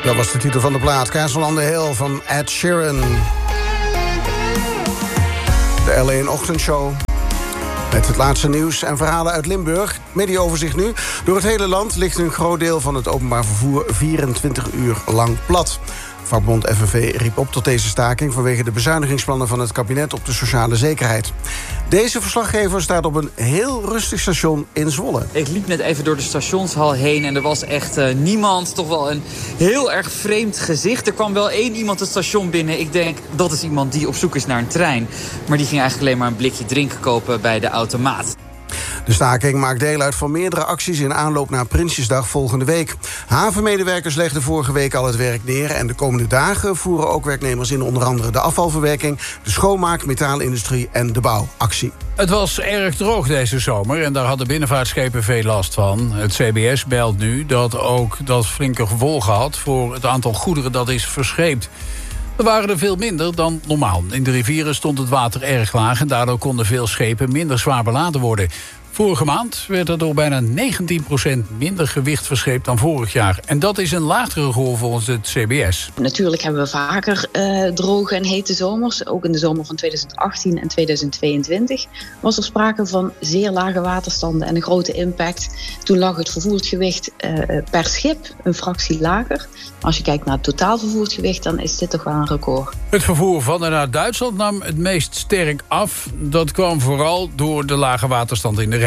Dat was de titel van de plaat. Castle on the Hill van Ed Sheeran. De L1 Ochtendshow. Met het laatste nieuws en verhalen uit Limburg. Mediaoverzicht nu. Door het hele land ligt een groot deel van het openbaar vervoer 24 uur lang plat. Vakbond FNV riep op tot deze staking vanwege de bezuinigingsplannen van het kabinet op de sociale zekerheid. Deze verslaggever staat op een heel rustig station in Zwolle. Ik liep net even door de stationshal heen en er was echt niemand. Toch wel een heel erg vreemd gezicht. Er kwam wel één iemand het station binnen. Ik denk, dat is iemand die op zoek is naar een trein. Maar die ging eigenlijk alleen maar een blikje drinken kopen bij de automaat. De staking maakt deel uit van meerdere acties in aanloop naar Prinsjesdag volgende week. Havenmedewerkers legden vorige week al het werk neer en de komende dagen voeren ook werknemers in onder andere de afvalverwerking, de schoonmaak, metaalindustrie en de bouw actie. Het was erg droog deze zomer en daar hadden binnenvaartschepen veel last van. Het CBS belt nu dat ook dat flinke gevolgen had voor het aantal goederen dat is verscheept. Er waren er veel minder dan normaal. In de rivieren stond het water erg laag en daardoor konden veel schepen minder zwaar beladen worden. Vorige maand werd er door bijna 19% minder gewicht verscheept dan vorig jaar. En dat is een lagere golf volgens het CBS. Natuurlijk hebben we vaker droge en hete zomers. Ook in de zomer van 2018 en 2022 was er sprake van zeer lage waterstanden en een grote impact. Toen lag het vervoerd gewicht per schip een fractie lager. Als je kijkt naar het totaal vervoerd gewicht, dan is dit toch wel een record. Het vervoer van en naar Duitsland nam het meest sterk af. Dat kwam vooral door de lage waterstand in de Rijn.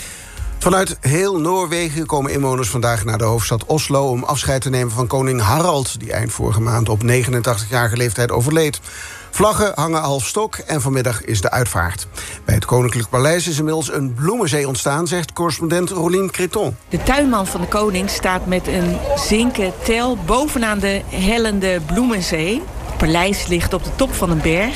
Vanuit heel Noorwegen komen inwoners vandaag naar de hoofdstad Oslo om afscheid te nemen van koning Harald, die eind vorige maand op 89-jarige leeftijd overleed. Vlaggen hangen half stok en vanmiddag is de uitvaart. Bij het Koninklijk Paleis is inmiddels een bloemenzee ontstaan, zegt correspondent Rolien Creton. De tuinman van de koning staat met een zinken tel bovenaan de hellende bloemenzee. Het paleis ligt op de top van een berg.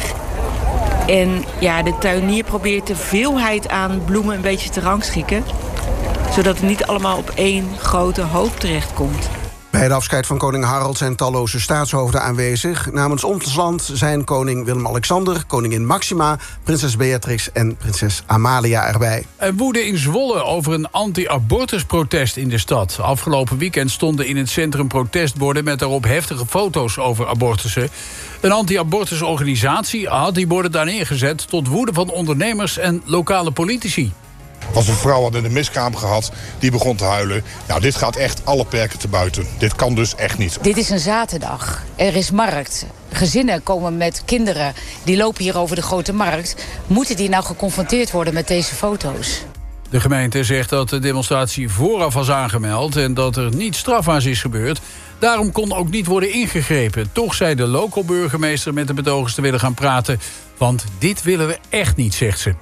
En ja, de tuinier probeert de veelheid aan bloemen een beetje te rangschikken, zodat het niet allemaal op één grote hoop terechtkomt. Bij het afscheid van koning Harald zijn talloze staatshoofden aanwezig. Namens ons land zijn koning Willem-Alexander, koningin Maxima, prinses Beatrix en prinses Amalia erbij. Er woedde in Zwolle over een anti-abortusprotest in de stad. Afgelopen weekend stonden in het centrum protestborden met daarop heftige foto's over abortussen. Een anti-abortusorganisatie had die borden daar neergezet tot woede van ondernemers en lokale politici. Was een vrouw had in de miskamer gehad, die begon te huilen. Nou, dit gaat echt alle perken te buiten. Dit kan dus echt niet. Dit is een zaterdag. Er is markt. Gezinnen komen met kinderen. Die lopen hier over de grote markt. Moeten die nou geconfronteerd worden met deze foto's? De gemeente zegt dat de demonstratie vooraf was aangemeld en dat er niets strafbaars is gebeurd. Daarom kon ook niet worden ingegrepen. Toch zei de local burgemeester met de betogers te willen gaan praten. Want dit willen we echt niet, zegt ze.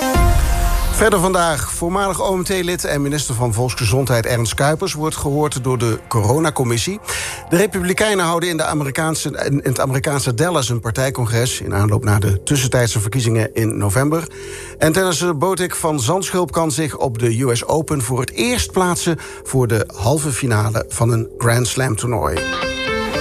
Verder vandaag, voormalig OMT-lid en minister van Volksgezondheid Ernst Kuipers wordt gehoord door de coronacommissie. De Republikeinen houden in het Amerikaanse Dallas een partijcongres in aanloop naar de tussentijdse verkiezingen in november. En tennisser Botic van Zandschulp kan zich op de US Open voor het eerst plaatsen voor de halve finale van een Grand Slam toernooi.